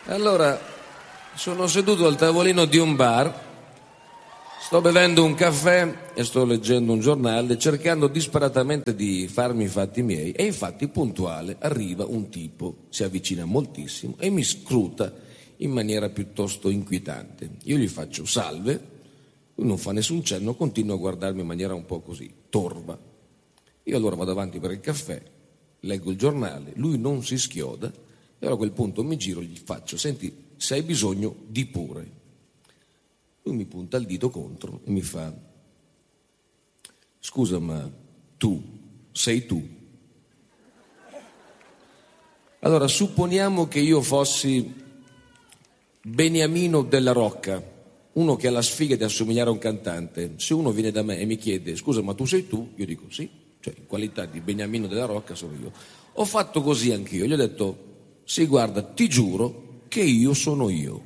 Allora, sono seduto al tavolino di un bar, sto bevendo un caffè e sto leggendo un giornale, cercando disperatamente di farmi i fatti miei, e infatti puntuale arriva un tipo, si avvicina moltissimo e mi scruta in maniera piuttosto inquietante. Io gli faccio salve, lui non fa nessun cenno, continua a guardarmi in maniera un po' così, torva. Io allora vado avanti per il caffè, leggo il giornale, lui non si schioda, e allora a quel punto mi giro e gli faccio: senti, se hai bisogno di pure. Lui mi punta il dito contro e mi fa: scusa, ma tu sei tu? Allora, supponiamo che io fossi Beniamino della Rocca, uno che ha la sfiga di assomigliare a un cantante. Se uno viene da me e mi chiede: scusa, ma tu sei tu? Io dico sì, cioè in qualità di Beniamino della Rocca sono io. Ho fatto così anch'io, gli ho detto: sì, guarda, ti giuro che io sono io.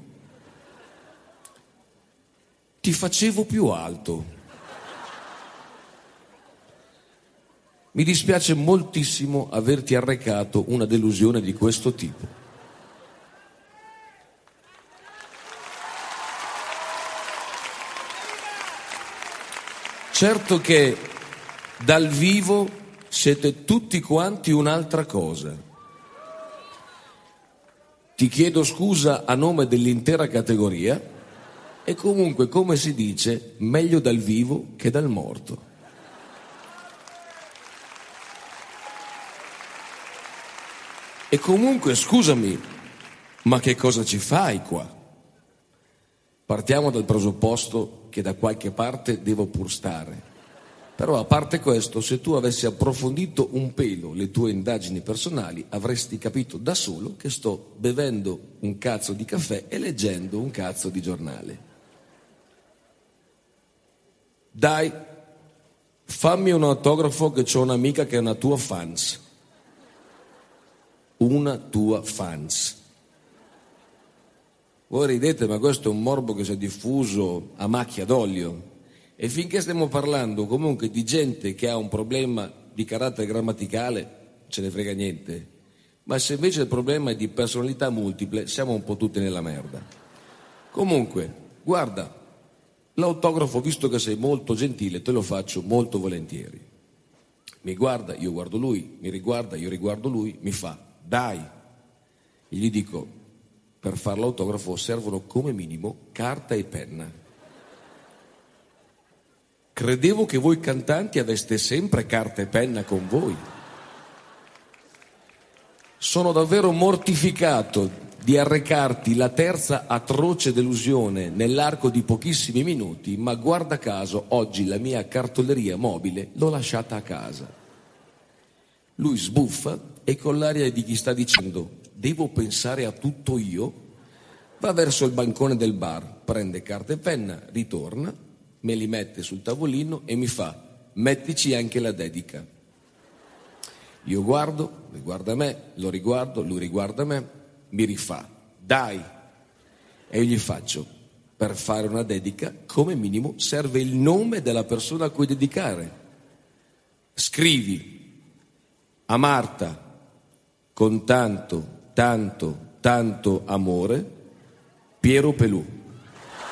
Ti facevo più alto. Mi dispiace moltissimo averti arrecato una delusione di questo tipo. Certo che dal vivo siete tutti quanti un'altra cosa. Ti chiedo scusa a nome dell'intera categoria e comunque, come si dice, meglio dal vivo che dal morto. E comunque, scusami, ma che cosa ci fai qua? Partiamo dal presupposto che da qualche parte devo pur stare. Però a parte questo, se tu avessi approfondito un pelo le tue indagini personali, avresti capito da solo che sto bevendo un cazzo di caffè e leggendo un cazzo di giornale. Dai, fammi un autografo che c'ho un'amica che è una tua fans. Una tua fans. Voi ridete, ma questo è un morbo che si è diffuso a macchia d'olio. E finché stiamo parlando comunque di gente che ha un problema di carattere grammaticale, ce ne frega niente. Ma se invece il problema è di personalità multiple, siamo un po' tutti nella merda. Comunque, guarda, l'autografo, visto che sei molto gentile, te lo faccio molto volentieri. Mi guarda, io guardo lui, mi riguarda, io riguardo lui, mi fa: dai. E gli dico: per fare l'autografo servono come minimo carta e penna. Credevo che voi cantanti aveste sempre carta e penna con voi. Sono davvero mortificato di arrecarti la terza atroce delusione nell'arco di pochissimi minuti, ma guarda caso oggi la mia cartoleria mobile l'ho lasciata a casa. Lui sbuffa e con l'aria di chi sta dicendo: devo pensare a tutto io, va verso il bancone del bar, prende carta e penna, ritorna, me li mette sul tavolino e mi fa: mettici anche la dedica. Io guardo, lui guarda me, lo riguardo, lui riguarda me, mi rifà: dai. E io gli faccio: per fare una dedica come minimo serve il nome della persona a cui dedicare. Scrivi: a Marta, con tanto, tanto, tanto amore, Piero Pelù.